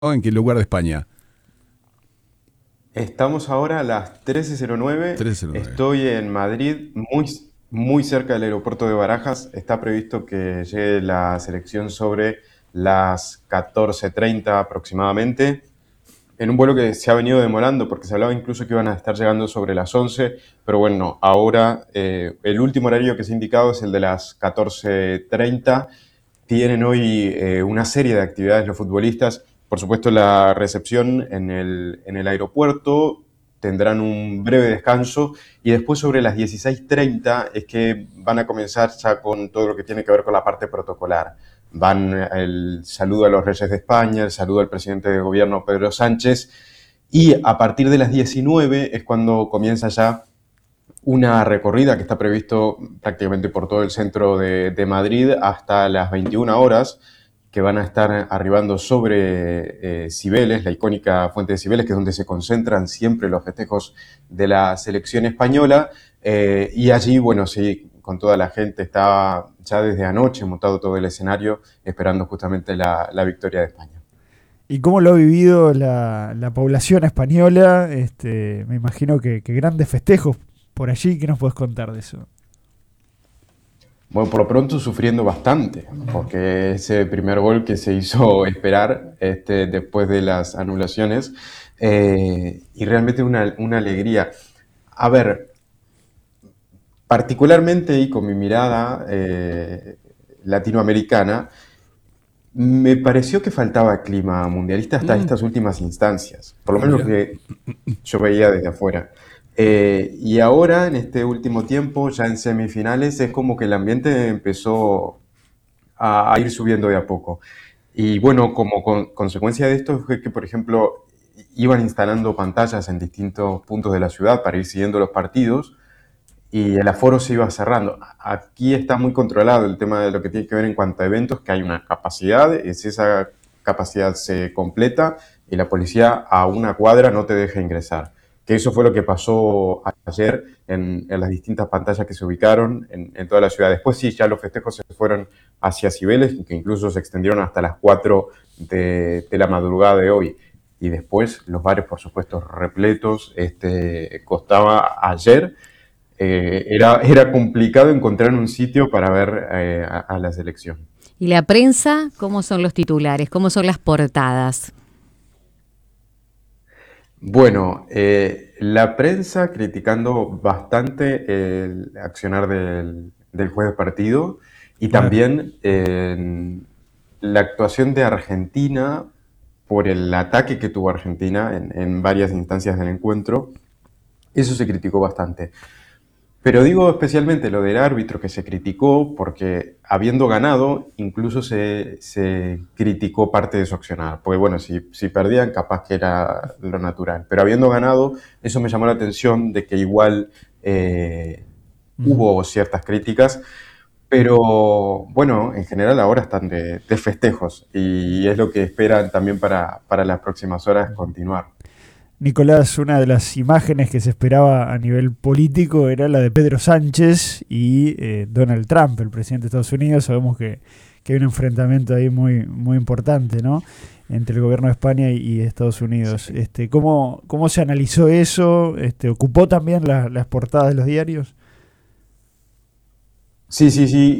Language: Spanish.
¿En qué lugar de España? Estamos ahora a las 13:09. 1309. Estoy en Madrid, muy cerca del aeropuerto de Barajas. Está previsto que llegue la selección sobre las 14:30 aproximadamente, en un vuelo que se ha venido demorando porque se hablaba incluso que iban a estar llegando sobre las 11, pero bueno, ahora el último horario que se ha indicado es el de las 14:30. Tienen hoy una serie de actividades los futbolistas. Por supuesto, la recepción en el aeropuerto, tendrán un breve descanso y después sobre las 16:30 es que van a comenzar ya con todo lo que tiene que ver con la parte protocolar. Van el saludo a los reyes de España, el saludo al presidente de gobierno Pedro Sánchez, y a partir de las 19 es cuando comienza ya una recorrida que está previsto prácticamente por todo el centro de Madrid hasta las 21 horas, que van a estar arribando sobre Cibeles, la icónica fuente de Cibeles, que es donde se concentran siempre los festejos de la selección española. Y allí, bueno, sí, con toda la gente está ya desde anoche montado todo el escenario, esperando justamente la victoria de España. ¿Y cómo lo ha vivido la población española? Me imagino que grandes festejos por allí. ¿Qué nos puedes contar de eso? Bueno, por lo pronto sufriendo bastante, porque ese primer gol que se hizo esperar después de las anulaciones, y realmente una alegría. A ver, particularmente y con mi mirada latinoamericana, me pareció que faltaba clima mundialista hasta Mm. estas últimas instancias, por lo Ah, menos lo mira. que yo veía desde afuera. Y ahora, en este último tiempo, ya en semifinales, es como que el ambiente empezó a ir subiendo de a poco. Y bueno, como consecuencia de esto fue que, por ejemplo, iban instalando pantallas en distintos puntos de la ciudad para ir siguiendo los partidos y el aforo se iba cerrando. Aquí está muy controlado el tema de lo que tiene que ver en cuanto a eventos, que hay una capacidad, si esa capacidad se completa y la policía a una cuadra no te deja ingresar. Que eso fue lo que pasó ayer en las distintas pantallas que se ubicaron en toda la ciudad. Después sí, ya los festejos se fueron hacia Cibeles, que incluso se extendieron hasta las 4 de la madrugada de hoy. Y después los bares, por supuesto, repletos. Costaba ayer, era complicado encontrar un sitio para ver a la selección. ¿Y la prensa? ¿Cómo son los titulares? ¿Cómo son las portadas? Bueno, la prensa criticando bastante el accionar del juez de partido y Claro. también la actuación de Argentina por el ataque que tuvo Argentina en varias instancias del encuentro. Eso se criticó bastante. Pero digo especialmente lo del árbitro que se criticó porque habiendo ganado, incluso se criticó parte de su accionar. Porque bueno, si perdían, capaz que era lo natural. Pero habiendo ganado, eso me llamó la atención de que igual Ujú. hubo ciertas críticas. Pero bueno, en general ahora están de festejos y es lo que esperan también para las próximas horas continuar. Nicolás, una de las imágenes que se esperaba a nivel político era la de Pedro Sánchez y Donald Trump, el presidente de Estados Unidos. Sabemos que hay un enfrentamiento ahí muy importante, ¿no? Entre el gobierno de España y Estados Unidos. Sí. ¿Cómo se analizó eso? ¿Ocupó también las portadas de los diarios? Sí, sí, sí.